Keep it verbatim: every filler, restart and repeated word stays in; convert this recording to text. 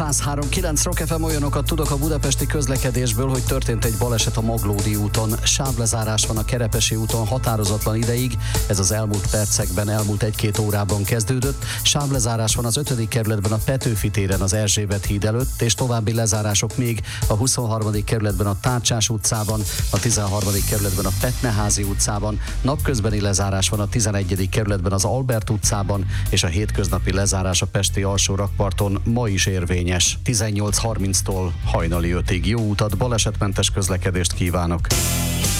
száz három kilenc Rock ef em, olyanokat tudok a budapesti közlekedésből, hogy történt egy baleset a Maglódi úton. Sávlezárás van a Kerepesi úton határozatlan ideig, ez az elmúlt percekben, elmúlt egy-két órában kezdődött. Sávlezárás van az ötödik kerületben a Petőfi téren az Erzsébet híd előtt, és további lezárások még a huszonharmadik kerületben a Tárcsás utcában, a tizenharmadik kerületben a Petneházi utcában, napközbeni lezárás van a tizenegyedik kerületben az Albert utcában, és a hétköznapi lezárás a pesti alsó rakparton ma is érvényes. tizennyolc harminctól hajnali ötig jó utat, balesetmentes közlekedést kívánok!